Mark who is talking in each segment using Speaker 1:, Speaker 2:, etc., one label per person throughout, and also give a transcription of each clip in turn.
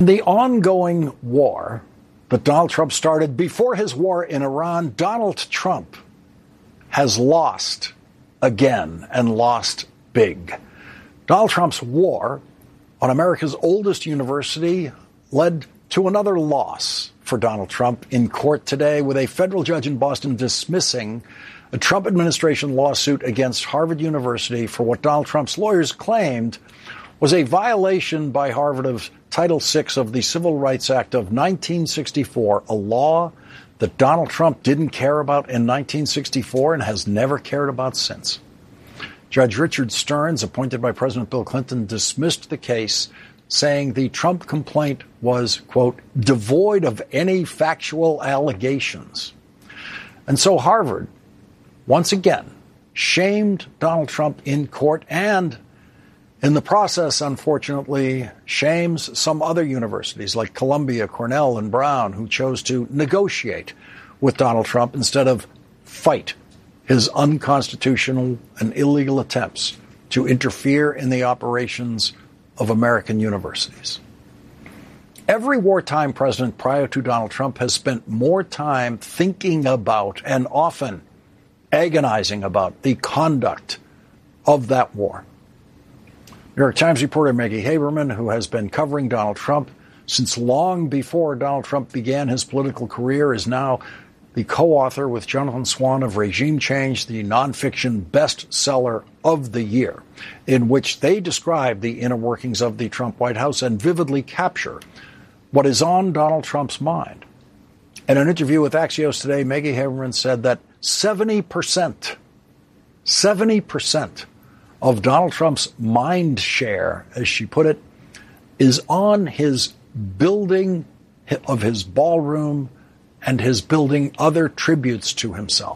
Speaker 1: The ongoing war that Donald Trump started before his war in Iran, Donald Trump has lost again, and lost big. Donald Trump's war on America's oldest university led to another loss for Donald Trump in court today, with a federal judge in Boston dismissing a Trump administration lawsuit against Harvard University for what Donald Trump's lawyers claimed was a violation by Harvard of Title VI of the Civil Rights Act of 1964, a law that Donald Trump didn't care about in 1964 and has never cared about since. Judge Richard Stearns, appointed by President Bill Clinton, dismissed the case, saying the Trump complaint was, quote, devoid of any factual allegations. And so Harvard, once again, shamed Donald Trump in court and, in the process, unfortunately, shames some other universities like Columbia, Cornell, and Brown, who chose to negotiate with Donald Trump instead of fight his unconstitutional and illegal attempts to interfere in the operations of American universities. Every wartime president prior to Donald Trump has spent more time thinking about and often agonizing about the conduct of that war. New York Times reporter Maggie Haberman, who has been covering Donald Trump since long before Donald Trump began his political career, is now the co-author with Jonathan Swan of Regime Change, the nonfiction bestseller of the year, in which they describe the inner workings of the Trump White House and vividly capture what is on Donald Trump's mind. In an interview with Axios today, Maggie Haberman said that 70% of Donald Trump's mind share, as she put it, is on his building of his ballroom and his building other tributes to himself.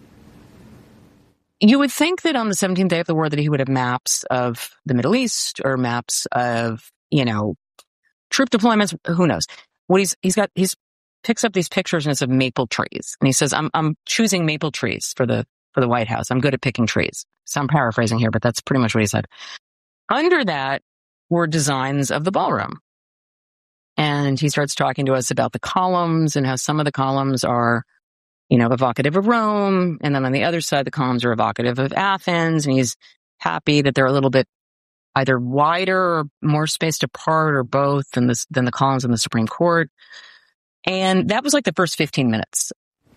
Speaker 2: You would think that on the 17th day of the war that he would have maps of the Middle East or maps of, troop deployments. Who knows? What he's picks up these pictures and it's of maple trees. And he says, I'm choosing maple trees for the White House. I'm good at picking trees. So I'm paraphrasing here, but that's pretty much what he said. Under that were designs of the ballroom. And he starts talking to us about the columns and how some of the columns are, evocative of Rome. And then on the other side, the columns are evocative of Athens. And he's happy that they're a little bit either wider or more spaced apart or both than the columns in the Supreme Court. And that was like the first 15 minutes.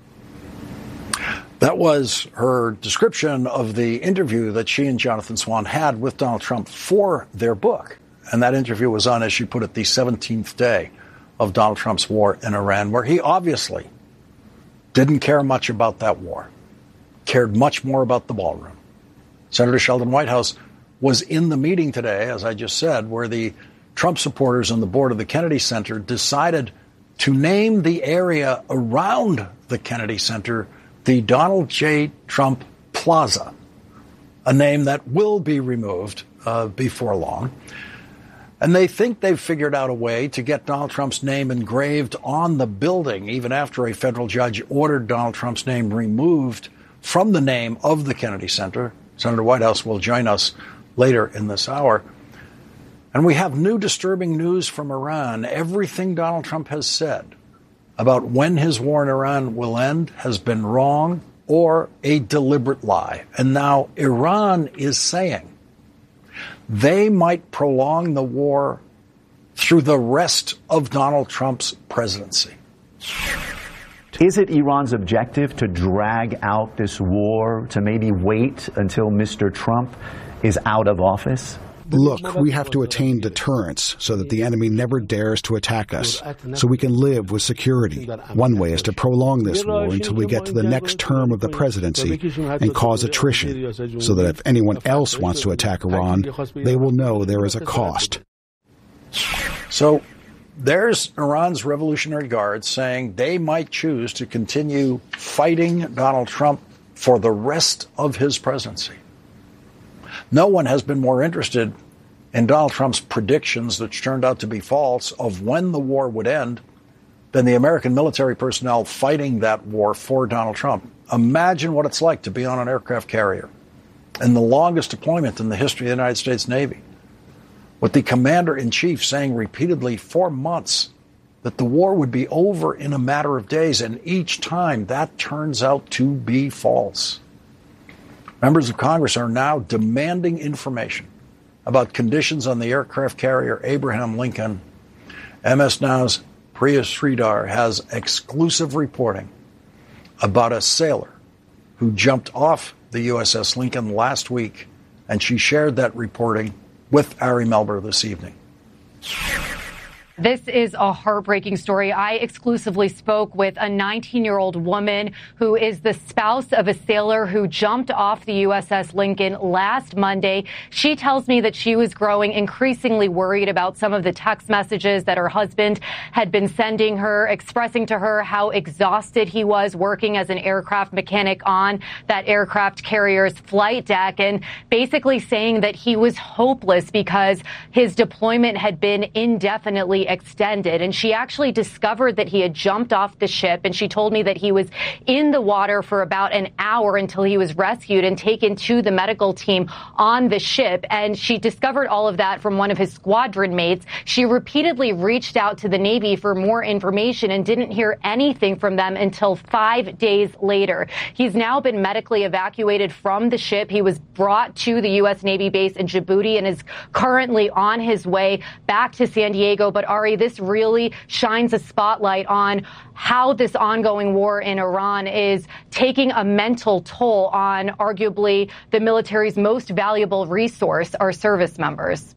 Speaker 1: That was her description of the interview that she and Jonathan Swan had with Donald Trump for their book. And that interview was on, as she put it, the 17th day of Donald Trump's war in Iran, where he obviously didn't care much about that war, cared much more about the ballroom. Senator Sheldon Whitehouse was in the meeting today, as I just said, where the Trump supporters on the board of the Kennedy Center decided to name the area around the Kennedy Center the Donald J. Trump Plaza, a name that will be removed before long. And they think they've figured out a way to get Donald Trump's name engraved on the building, even after a federal judge ordered Donald Trump's name removed from the name of the Kennedy Center. Senator Whitehouse will join us later in this hour. And we have new disturbing news from Iran. Everything Donald Trump has said about when his war in Iran will end has been wrong or a deliberate lie. And now Iran is saying they might prolong the war through the rest of Donald Trump's presidency.
Speaker 3: Is it Iran's objective to drag out this war, to maybe wait until Mr. Trump is out of office?
Speaker 4: Look, we have to attain deterrence so that the enemy never dares to attack us, so we can live with security. One way is to prolong this war until we get to the next term of the presidency and cause attrition, so that if anyone else wants to attack Iran, they will know there is a cost.
Speaker 1: So there's Iran's Revolutionary Guard saying they might choose to continue fighting Donald Trump for the rest of his presidency. No one has been more interested in Donald Trump's predictions, which turned out to be false, of when the war would end than the American military personnel fighting that war for Donald Trump. Imagine what it's like to be on an aircraft carrier in the longest deployment in the history of the United States Navy, with the commander-in-chief saying repeatedly for months that the war would be over in a matter of days, and each time that turns out to be false. Members of Congress are now demanding information about conditions on the aircraft carrier Abraham Lincoln. MS Now's Priya Sridhar has exclusive reporting about a sailor who jumped off the USS Lincoln last week, and she shared that reporting with Ari Melber this evening.
Speaker 5: This is a heartbreaking story. I exclusively spoke with a 19-year-old woman who is the spouse of a sailor who jumped off the USS Lincoln last Monday. She tells me that she was growing increasingly worried about some of the text messages that her husband had been sending her, expressing to her how exhausted he was working as an aircraft mechanic on that aircraft carrier's flight deck, and basically saying that he was hopeless because his deployment had been indefinitely extended. And she actually discovered that he had jumped off the ship, and she told me that he was in the water for about an hour until he was rescued and taken to the medical team on the ship. And she discovered all of that from one of his squadron mates. She repeatedly reached out to the Navy for more information and didn't hear anything from them until 5 days later. He's now been medically evacuated from the ship. He was brought to the U.S. Navy base in Djibouti and is currently on his way back to San Diego. But Ari, this really shines a spotlight on how this ongoing war in Iran is taking a mental toll on arguably the military's most valuable resource, our service members.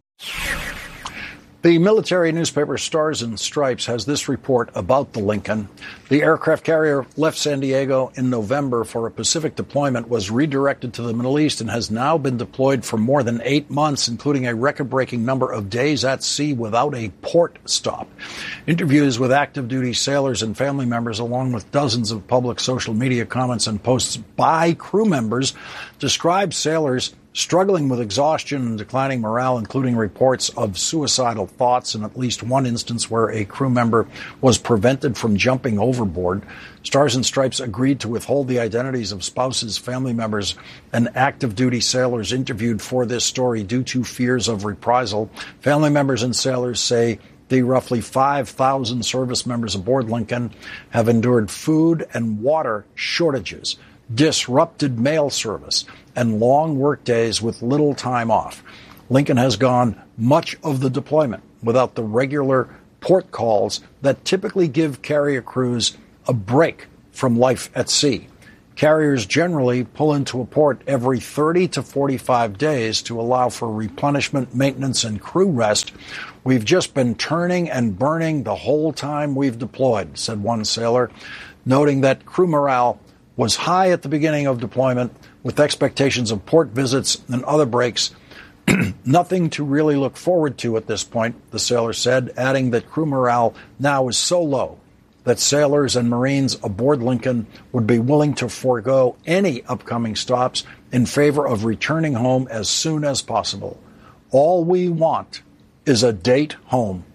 Speaker 1: The military newspaper Stars and Stripes has this report about the Lincoln. The aircraft carrier left San Diego in November for a Pacific deployment, was redirected to the Middle East, and has now been deployed for more than 8 months, including a record-breaking number of days at sea without a port stop. Interviews with active duty sailors and family members, along with dozens of public social media comments and posts by crew members, describe sailors struggling with exhaustion and declining morale, including reports of suicidal thoughts and at least one instance where a crew member was prevented from jumping overboard. Stars and Stripes agreed to withhold the identities of spouses, family members, and active duty sailors interviewed for this story due to fears of reprisal. Family members and sailors say the roughly 5,000 service members aboard Lincoln have endured food and water shortages, disrupted mail service, and long work days with little time off. Lincoln has gone much of the deployment without the regular port calls that typically give carrier crews a break from life at sea. Carriers generally pull into a port every 30 to 45 days to allow for replenishment, maintenance, and crew rest. We've just been turning and burning the whole time we've deployed, said one sailor, noting that crew morale was high at the beginning of deployment, with expectations of port visits and other breaks. Nothing to really look forward to at this point, the sailor said, adding that crew morale now is so low that sailors and Marines aboard Lincoln would be willing to forego any upcoming stops in favor of returning home as soon as possible. All we want is a date home.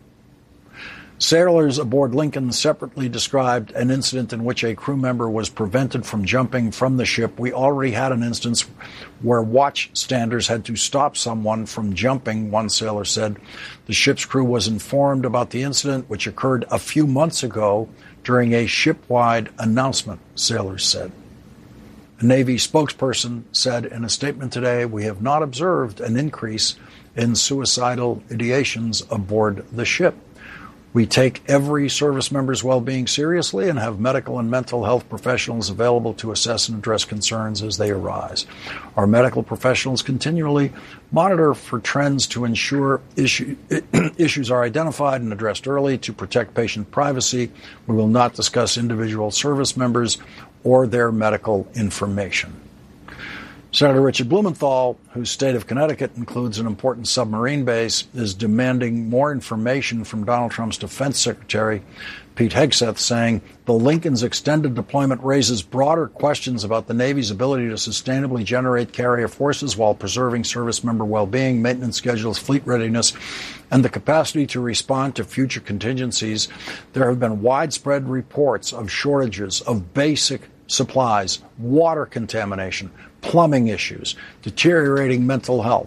Speaker 1: Sailors aboard Lincoln separately described an incident in which a crew member was prevented from jumping from the ship. We already had an instance where watchstanders had to stop someone from jumping, one sailor said. The ship's crew was informed about the incident, which occurred a few months ago during a ship-wide announcement, sailors said. A Navy spokesperson said in a statement today, "We have not observed an increase in suicidal ideations aboard the ship. We take every service member's well-being seriously and have medical and mental health professionals available to assess and address concerns as they arise. Our medical professionals continually monitor for trends to ensure issues are identified and addressed early to protect patient privacy. We will not discuss individual service members or their medical information." Senator Richard Blumenthal, whose state of Connecticut includes an important submarine base, is demanding more information from Donald Trump's defense secretary, Pete Hegseth, saying the Lincoln's extended deployment raises broader questions about the Navy's ability to sustainably generate carrier forces while preserving service member well-being, maintenance schedules, fleet readiness, and the capacity to respond to future contingencies. There have been widespread reports of shortages of basic supplies, water contamination, plumbing issues, deteriorating mental health,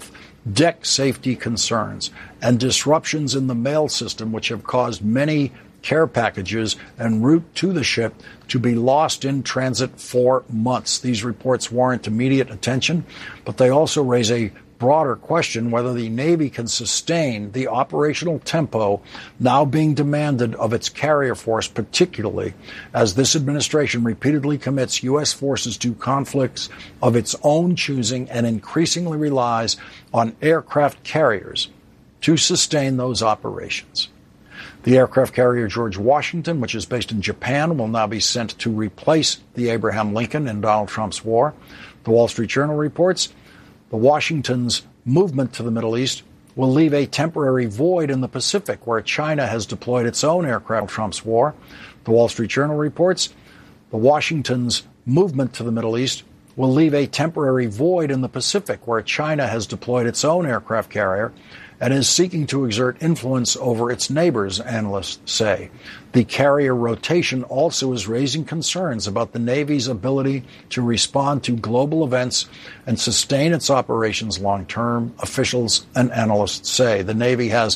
Speaker 1: deck safety concerns, and disruptions in the mail system, which have caused many care packages en route to the ship to be lost in transit for months. These reports warrant immediate attention, but they also raise a broader question whether the Navy can sustain the operational tempo now being demanded of its carrier force, particularly as this administration repeatedly commits U.S. forces to conflicts of its own choosing and increasingly relies on aircraft carriers to sustain those operations. The aircraft carrier George Washington, which is based in Japan, will now be sent to replace the Abraham Lincoln in Donald Trump's war. The Wall Street Journal reports the Washington's movement to the Middle East will leave a temporary void in the Pacific, where China has deployed its own aircraft in Trump's war. The Wall Street Journal reports the Washington's movement to the Middle East will leave a temporary void in the Pacific, where China has deployed its own aircraft carrier and is seeking to exert influence over its neighbors, analysts say. The carrier rotation also is raising concerns about the Navy's ability to respond to global events and sustain its operations long-term, officials and analysts say. The Navy has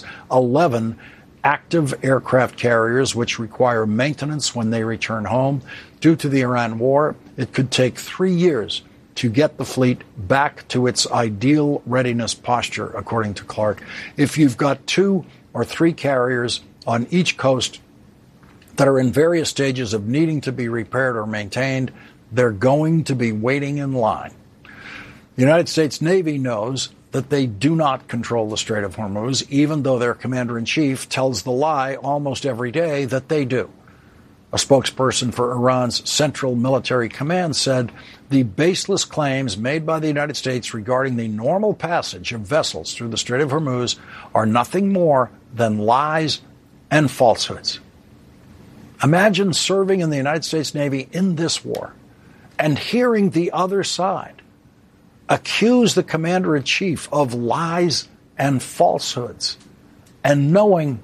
Speaker 1: 11 active aircraft carriers which require maintenance when they return home. Due to the Iran war, it could take 3 years to get the fleet back to its ideal readiness posture, according to Clark. If you've got 2 or 3 carriers on each coast that are in various stages of needing to be repaired or maintained, they're going to be waiting in line. The United States Navy knows that they do not control the Strait of Hormuz, even though their commander-in-chief tells the lie almost every day that they do. A spokesperson for Iran's Central Military Command said the baseless claims made by the United States regarding the normal passage of vessels through the Strait of Hormuz are nothing more than lies and falsehoods. Imagine serving in the United States Navy in this war and hearing the other side accuse the commander-in-chief of lies and falsehoods and knowing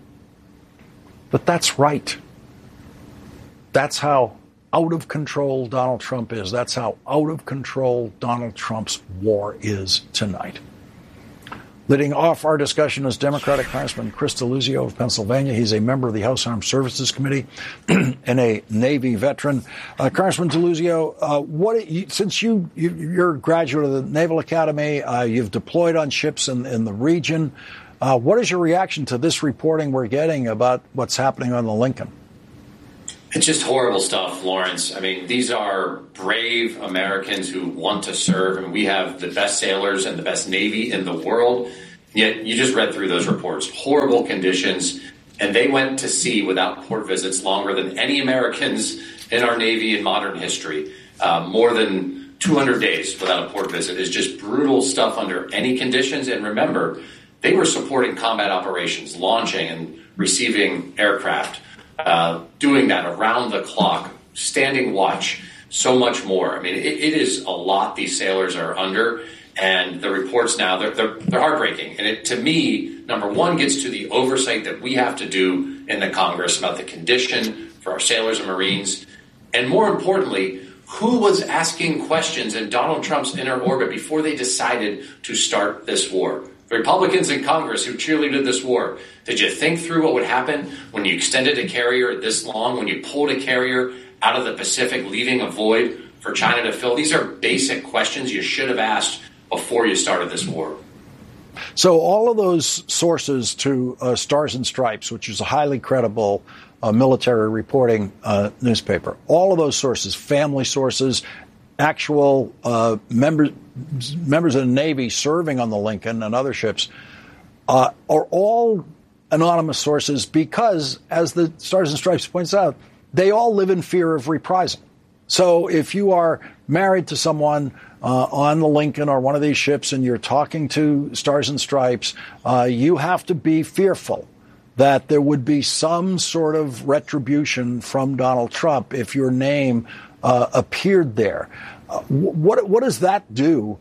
Speaker 1: that that's right. That's how out of control Donald Trump is. That's how out of control Donald Trump's war is tonight. Leading off our discussion is Democratic Congressman Chris Deluzio of Pennsylvania. He's a member of the House Armed Services Committee and a Navy veteran. Congressman Deluzio, since you're a graduate of the Naval Academy, you've deployed on ships in the region. What is your reaction to this reporting we're getting about what's happening on the Lincoln?
Speaker 6: It's just horrible stuff, Lawrence. I mean, these are brave Americans who want to serve, and we have the best sailors and the best Navy in the world. Yet you just read through those reports. Horrible conditions, and they went to sea without port visits longer than any Americans in our Navy in modern history. More than 200 days without a port visit is just brutal stuff under any conditions. And remember, they were supporting combat operations, launching and receiving aircraft. Doing that around the clock, standing watch, so much more. I mean, it is a lot these sailors are under, and the reports now, they're heartbreaking. And it, to me, number one, gets to the oversight that we have to do in the Congress about the condition for our sailors and Marines. And more importantly, who was asking questions in Donald Trump's inner orbit before they decided to start this war? The Republicans in Congress who cheerleaded this war, did you think through what would happen when you extended a carrier this long, when you pulled a carrier out of the Pacific, leaving a void for China to fill? These are basic questions you should have asked before you started this war.
Speaker 1: So all of those sources to Stars and Stripes, which is a highly credible military reporting newspaper, all of those sources, family sources, actual members of the Navy serving on the Lincoln and other ships are all anonymous sources because, as the Stars and Stripes points out, they all live in fear of reprisal. So if you are married to someone on the Lincoln or one of these ships and you're talking to Stars and Stripes, you have to be fearful that there would be some sort of retribution from Donald Trump if your name appeared there. What does that do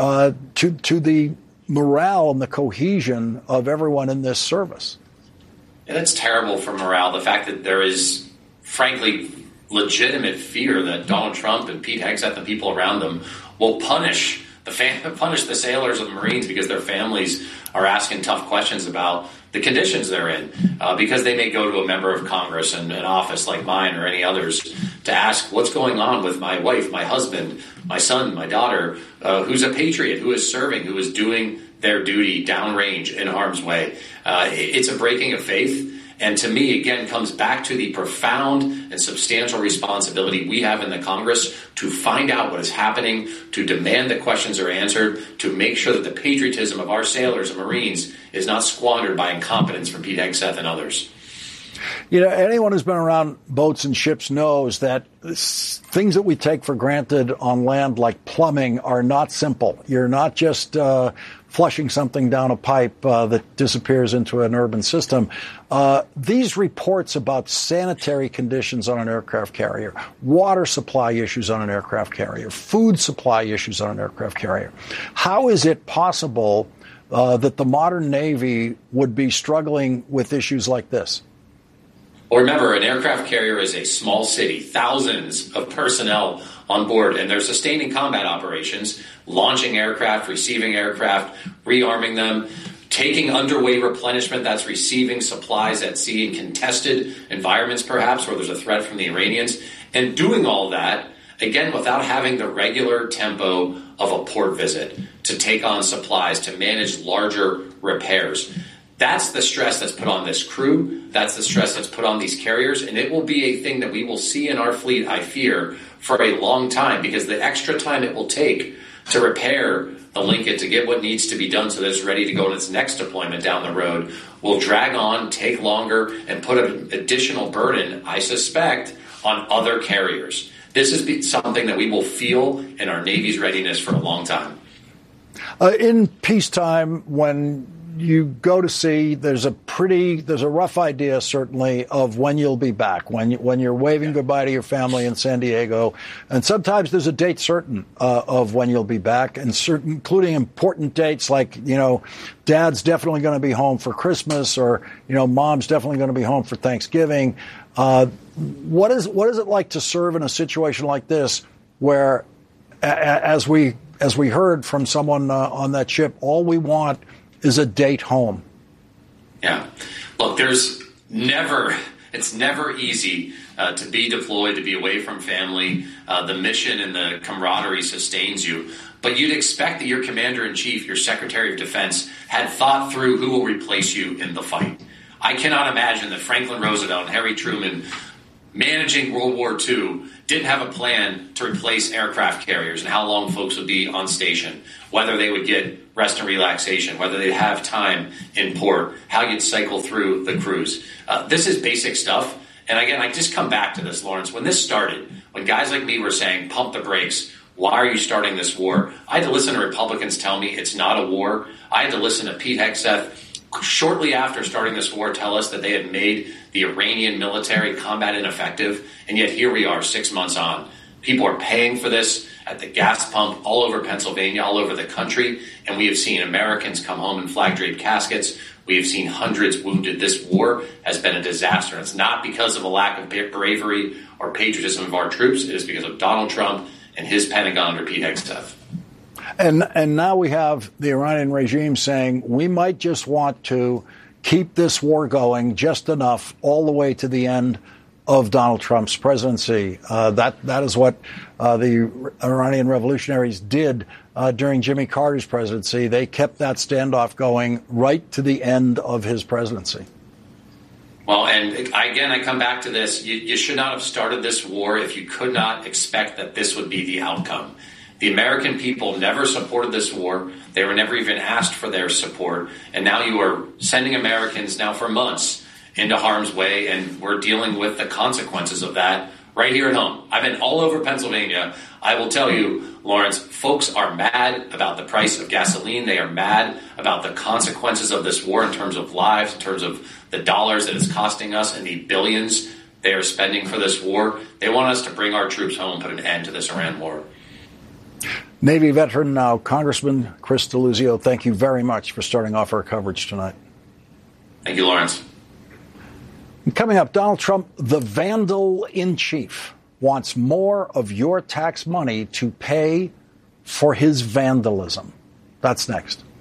Speaker 1: to the morale and the cohesion of everyone in this service?
Speaker 6: And it's terrible for morale. The fact that there is, frankly, legitimate fear that Donald Trump and Pete Hegseth and the people around them will punish punish the sailors or the Marines because their families are asking tough questions about the conditions they're in, because they may go to a member of Congress in an office like mine or any others to ask what's going on with my wife, my husband, my son, my daughter, who's a patriot, who is serving, who is doing their duty downrange in harm's way. It's a breaking of faith. And to me, again, comes back to the profound and substantial responsibility we have in the Congress to find out what is happening, to demand that questions are answered, to make sure that the patriotism of our sailors and Marines is not squandered by incompetence from Pete Hegseth and others.
Speaker 1: You know, anyone who's been around boats and ships knows that things that we take for granted on land, like plumbing, are not simple. You're not just flushing something down a pipe that disappears into an urban system. These reports about sanitary conditions on an aircraft carrier, water supply issues on an aircraft carrier, food supply issues on an aircraft carrier. How is it possible that the modern Navy would be struggling with issues like this?
Speaker 6: Well, remember, an aircraft carrier is a small city, thousands of personnel on board, and they're sustaining combat operations, launching aircraft, receiving aircraft, rearming them, taking underway replenishment, that's receiving supplies at sea in contested environments, perhaps, where there's a threat from the Iranians, and doing all that, again, without having the regular tempo of a port visit to take on supplies, to manage larger repairs. That's the stress that's put on this crew. That's the stress that's put on these carriers. And it will be a thing that we will see in our fleet, I fear, for a long time, because the extra time it will take to repair the Lincoln, to get what needs to be done so that it's ready to go in its next deployment down the road, will drag on, take longer, and put an additional burden, I suspect, on other carriers. This is something that we will feel in our Navy's readiness for a long time.
Speaker 1: In peacetime, when you go to sea, there's a rough idea, certainly, of when you'll be back, when you're waving goodbye to your family in San Diego. And sometimes there's a date certain of when you'll be back, and including important dates like, Dad's definitely going to be home for Christmas, or, Mom's definitely going to be home for Thanksgiving. What is it like to serve in a situation like this where, as we heard from someone on that ship, all we want is a date home?
Speaker 6: Yeah. Look, it's never easy to be deployed, to be away from family. The mission and the camaraderie sustains you. But you'd expect that your commander-in-chief, your Secretary of Defense, had thought through who will replace you in the fight. I cannot imagine that Franklin Roosevelt and Harry Truman, managing World War II, didn't have a plan to replace aircraft carriers and how long folks would be on station, whether they would get rest and relaxation, whether they'd have time in port, how you'd cycle through the cruise. This is basic stuff. And again, I just come back to this, Lawrence. When this started, when guys like me were saying, pump the brakes, why are you starting this war? I had to listen to Republicans tell me it's not a war. I had to listen to Pete Hegseth shortly after starting this war tell us that they had made the Iranian military combat ineffective. And yet here we are 6 months on. People are paying for this at the gas pump all over Pennsylvania, all over the country. And we have seen Americans come home in flag-draped caskets. We have seen hundreds wounded. This war has been a disaster. And it's not because of a lack of bravery or patriotism of our troops. It is because of Donald Trump and his Pentagon under Pete Hegseth.
Speaker 1: And now we have the Iranian regime saying we might just want to keep this war going just enough all the way to the end of Donald Trump's presidency. That is what the Iranian revolutionaries did during Jimmy Carter's presidency. They kept that standoff going right to the end of his presidency.
Speaker 6: Well, and I come back to this. You should not have started this war if you could not expect that this would be the outcome. The American people never supported this war. They were never even asked for their support. And now you are sending Americans now for months into harm's way, and we're dealing with the consequences of that right here at home. I've been all over Pennsylvania. I will tell you, Lawrence, folks are mad about the price of gasoline. They are mad about the consequences of this war in terms of lives, in terms of the dollars that it's costing us and the billions they are spending for this war. They want us to bring our troops home, put an end to this Iran war.
Speaker 1: Navy veteran now, Congressman Chris Deluzio, thank you very much for starting off our coverage tonight.
Speaker 6: Thank you, Lawrence.
Speaker 1: Coming up, Donald Trump, the vandal in chief, wants more of your tax money to pay for his vandalism. That's next.